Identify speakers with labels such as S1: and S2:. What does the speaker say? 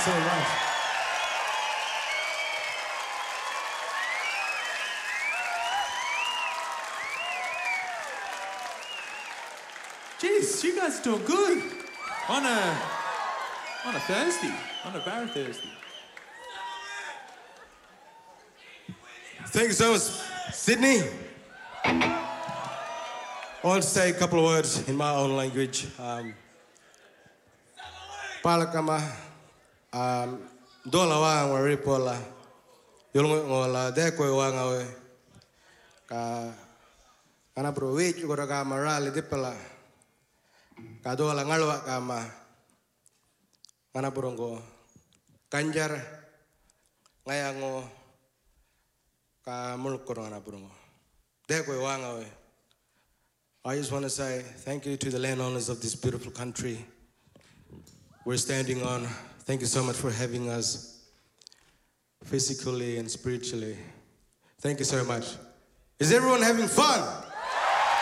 S1: so much. Jeez, you guys are doing good. On a Thursday, on a Barra Thursday.
S2: Thank you so much, Sydney. I want to say a couple of words in my own language. Palakama, dola wang waripola, yulungu ngola deko wang awe, kana provich kora kama rally dipela, ka dola ngalwa kama, kana purongo, kanjar, ngayango, ka mulukoro kana purongo, deko wang awe. I just want to say thank you to the landowners of this beautiful country we're standing on. Thank you so much for having us physically and spiritually. Thank you so much. Is everyone having fun?